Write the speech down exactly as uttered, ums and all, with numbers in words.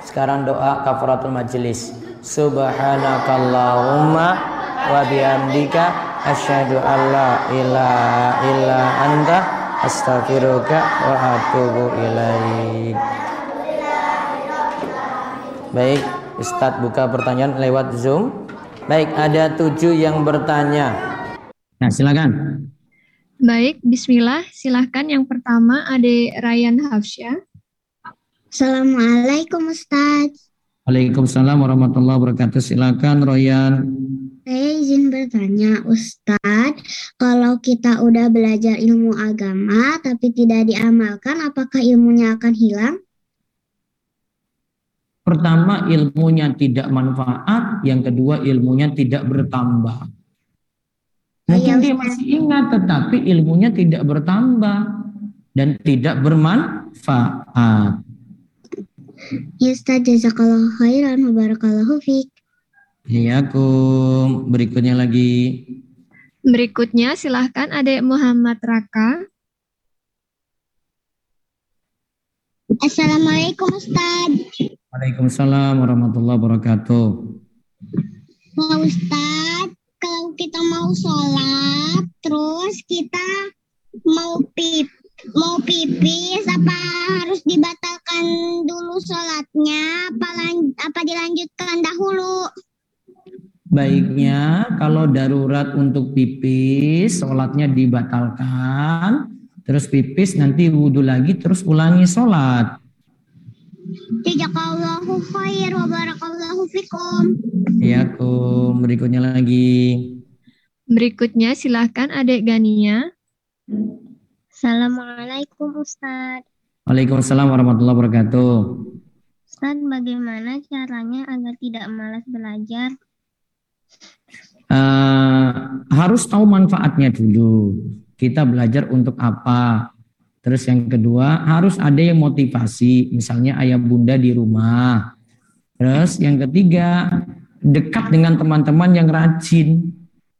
Sekarang doa kafaratul majelis. Subhanakallahumma wa bihamdika asyhadu an la ilaha illa anta astaghfiruka wa atubu ilaik. Baik, Ustadz buka pertanyaan lewat Zoom. Baik, ada tujuh yang bertanya. Nah, silakan. Baik, bismillah. Silahkan yang pertama Ade Ryan Hafsyah. Assalamualaikum Ustadz. Waalaikumsalam warahmatullahi wabarakatuh. Silakan Royan. Saya izin bertanya Ustadz, kalau kita udah belajar ilmu agama tapi tidak diamalkan, apakah ilmunya akan hilang? Pertama, ilmunya tidak manfaat. Yang kedua, ilmunya tidak bertambah. Mungkin dia masih ingat, tetapi ilmunya tidak bertambah dan tidak bermanfaat. Ya Ustaz, jazakallahu khairan wa barakallahu fiik. Iyakum. Berikutnya lagi. Berikutnya silahkan Adek Muhammad Raka. Assalamualaikum Ustaz. Waalaikumsalam warahmatullahi wabarakatuh. Pak Ustaz, kalau kita mau sholat, terus kita mau pip, mau pipis, apa harus dibatalkan dulu sholatnya, apa, lan, apa dilanjutkan dahulu? Baiknya kalau darurat untuk pipis, sholatnya dibatalkan, terus pipis nanti wudhu lagi, terus ulangi sholat. Jazakallahu khair wa barakallahu fikum. Ya, kum. Berikutnya lagi. Berikutnya silahkan Adek Gania. Assalamualaikum Ustaz. Waalaikumsalam warahmatullahi wabarakatuh. Ustaz, bagaimana caranya agar tidak malas belajar? Uh, harus tahu manfaatnya dulu. Kita belajar untuk apa? Terus yang kedua, harus ada yang motivasi. Misalnya ayah bunda di rumah. Terus yang ketiga, dekat dengan teman-teman yang rajin.